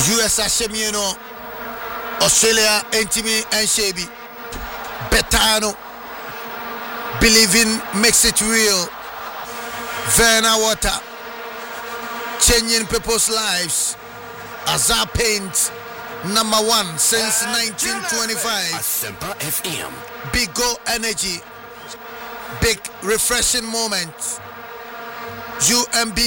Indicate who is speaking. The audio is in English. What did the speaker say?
Speaker 1: US Ashemiano, Australia Entimi and Shebi, Betano, Believing makes it real. Verna Water, changing people's lives. Azar Paint, #1 since 1925.
Speaker 2: Asempa FM.
Speaker 1: Big Go Energy, big refreshing moment. UMB